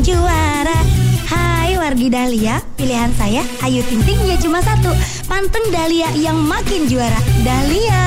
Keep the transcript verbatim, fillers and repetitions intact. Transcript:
juara. Hai wargi Dahlia, pilihan saya Ayu Ting Ting ya cuma satu. Panteng Dahlia yang makin juara. Dahlia.